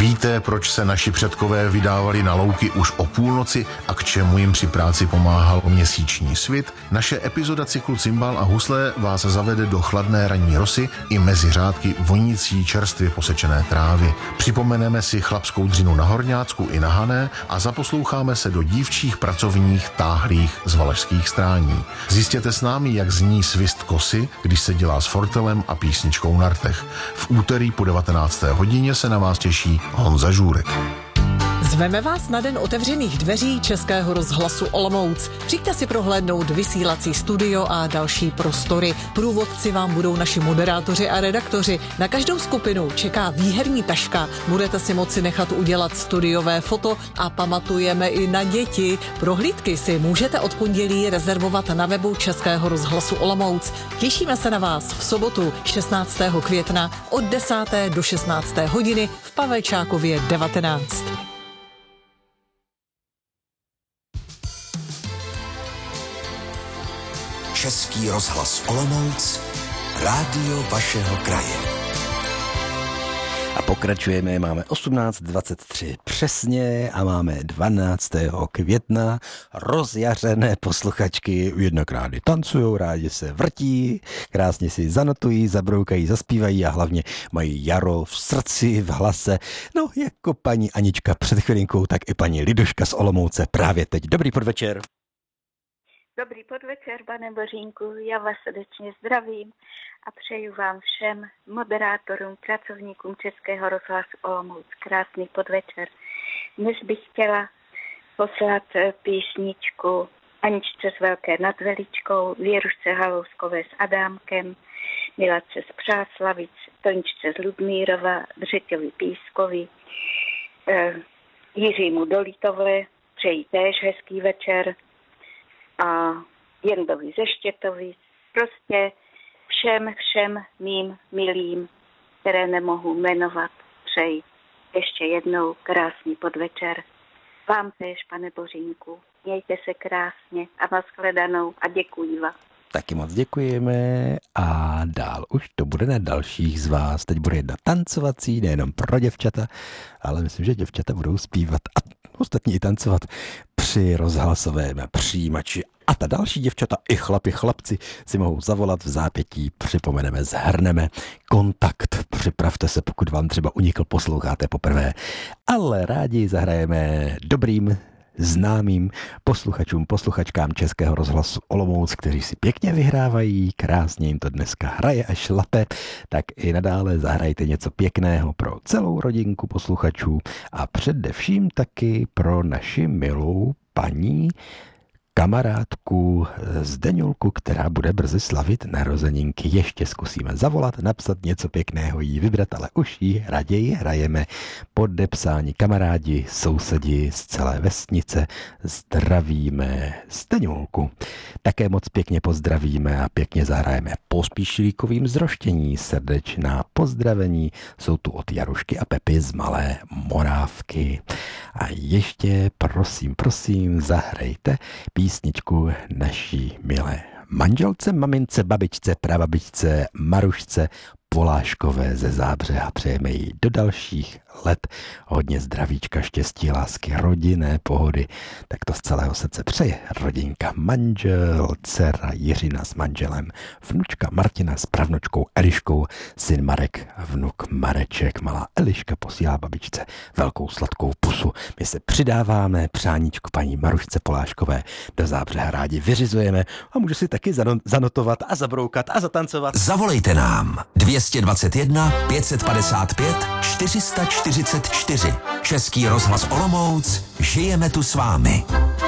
Víte, proč se naši předkové vydávali na louky už o půlnoci a k čemu jim při práci pomáhal měsíční svit? Naše epizoda cyklu Cimbál a husle vás zavede do chladné ranní rosy i mezi řádky vonící čerstvě posečené trávy. Připomeneme si chlapskou dřinu na Horňácku i na Hané a zaposloucháme se do dívčích pracovních táhlých z valašských strání. Zjistěte s námi, jak zní svist kosy, když se dělá s fortelem a písničkou na rtech. V úterý po 19. hodině se na vás těší Honza Žůrek. Zveme vás na den otevřených dveří Českého rozhlasu Olomouc. Přijďte si prohlédnout vysílací studio a další prostory. Průvodci vám budou naši moderátoři a redaktoři. Na každou skupinu čeká výherní taška. Budete si moci nechat udělat studiové foto a pamatujeme i na děti. Prohlídky si můžete od pondělí rezervovat na webu Českého rozhlasu Olomouc. Těšíme se na vás v sobotu 16. května od 10. do 16. hodiny v Pavelčákově 19. Český rozhlas Olomouc, rádio vašeho kraje. A pokračujeme, máme 18:23 přesně a máme 12. května. Rozjařené posluchačky jednak rádi tancujou, rádi se vrtí, krásně si zanotují, zabroukají, zaspívají a hlavně mají jaro v srdci, v hlase. No, jako paní Anička před chvilinkou, tak i paní Liduška z Olomouce právě teď. Dobrý podvečer. Dobrý podvečer, pane Bořínku, já vás srdečně zdravím a přeju vám všem moderátorům, pracovníkům Českého rozhlasu Olomouc krásný podvečer. Dnes bych chtěla poslat písničku Aničce z Velké nad Veličkou, Věrušce Halouskové s Adámkem, Miladce z Přáslavic, Toničce z Ludmírova, Břeťovi Pískovi, Jiřímu Dolítovle, přeji též hezký večer, a Jendovi ze Štětovic, prostě všem mým milým, které nemohu jmenovat, přeji ještě jednou krásný podvečer. Vám též, pane Bořínku, mějte se krásně a nashledanou a děkuji vám. Taky moc děkujeme a dál už to bude na dalších z vás. Teď bude jedna tancovací, nejenom pro děvčata, ale myslím, že děvčata budou zpívat a ostatní i tancovat při rozhlasovém přijímači. A ta další děvčata i chlapci si mohou zavolat v zápětí, připomeneme, zhrneme kontakt. Připravte se, pokud vám třeba unikl, posloucháte poprvé, ale rádi zahrajeme dobrým známým posluchačkám Českého rozhlasu Olomouc, kteří si pěkně vyhrávají, krásně jim to dneska hraje a šlape, tak i nadále zahrajte něco pěkného pro celou rodinku posluchačů a především taky pro naši milou paní kamarádku Zdeňulku, která bude brzy slavit narozeninky. Ještě zkusíme zavolat, napsat něco pěkného, jí vybrat, ale už jí raději hrajeme. Podepsáni kamarádi, sousedi z celé vesnice, zdravíme Zdeňulku. Také moc pěkně pozdravíme a pěkně zahrajeme Pospíšilíkovým zroštění. Srdečná pozdravení jsou tu od Jarušky a Pepy z Malé Morávky. A ještě prosím, zahrajte písničku naší milé manželce, mamince, babičce, prababičce, Marušce Poláškové ze Zábřeha. Přejeme jí do dalších let hodně zdravíčka, štěstí, lásky, rodinné pohody. Tak to z celého srdce přeje rodinka, manžel, dcera Jiřina s manželem, vnučka Martina s pravnučkou Eliškou, syn Marek, vnuk Mareček, malá Eliška posílá babičce velkou sladkou pusu. My se přidáváme přáníčku paní Marušce Poláškové do Zábřeha rádi vyřizujeme a můžu si taky zanotovat a zabroukat a zatancovat. Zavolejte nám 221 555 444. Český rozhlas Olomouc, žijeme tu s vámi.